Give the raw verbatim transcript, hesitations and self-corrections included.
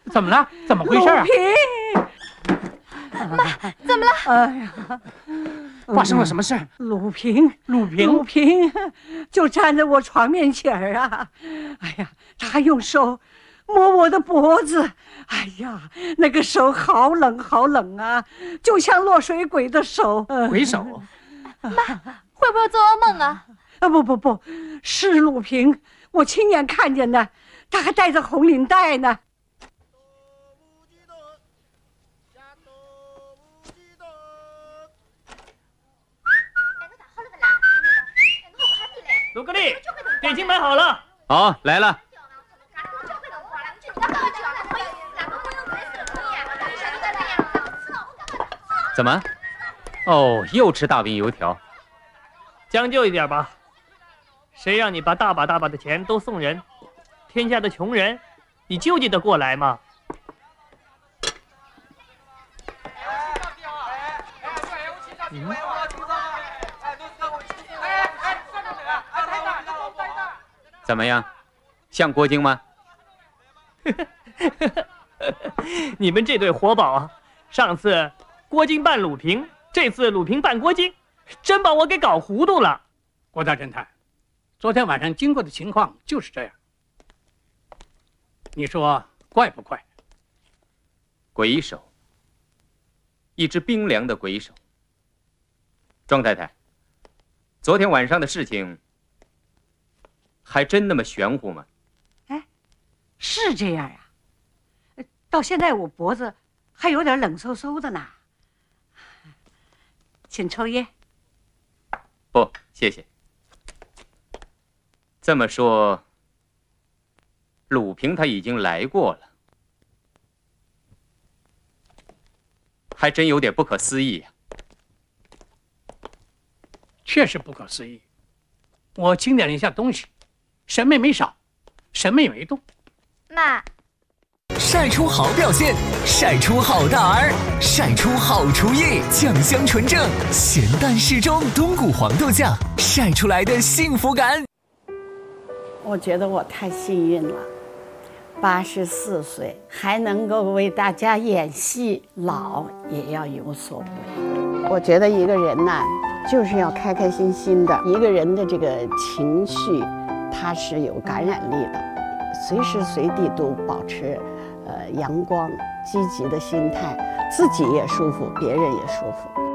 怎么了？怎么回事啊？ 鲁平， 妈，怎么了？ 哎呀， 发生了什么事？ 鲁平， 鲁平， 鲁平，就站在我床面前儿啊！哎呀，他还用手摸我的脖子，哎呀，那个手好冷好冷啊，就像落水鬼的手。 鬼手？ 妈，会不会做噩梦啊？ 啊，不不不，是鲁平，我亲眼看见的，他还戴着红领带呢。 卢格利，点心买好了。 好，来了。怎么？哦，又吃大饼油条。 将就一点吧。谁让你把大把大把的钱都送人？天下的穷人，你救济得过来吗？嗯怎么样，像郭靖吗？ 你们这对活宝啊！上次郭靖扮鲁平，这次鲁平扮郭靖，真把我给搞糊涂了。 郭大侦探，昨天晚上经过的情况就是这样，你说怪不怪？ 鬼手，一只冰凉的鬼手。庄太太，昨天晚上的事情还真那么玄乎吗？ 哎，是这样啊。到现在我脖子还有点冷飕飕的呢。请抽烟。 不，谢谢。这么说，鲁平他已经来过了，还真有点不可思议呀、 确实不可思议。我清点了一下东西，什么也没少，什么也没动。 妈， 晒出好表现，晒出好大儿，晒出好厨艺，酱香纯正，咸淡适中，冬菇黄豆酱晒出来的幸福感。 我觉得我太幸运了，八十四岁还能够为大家演戏，老也要有所为。我觉得一个人呢，就是要开开心心的，一个人的这个情绪，它是有感染力的，随时随地都保持呃阳光积极的心态，自己也舒服，别人也舒服。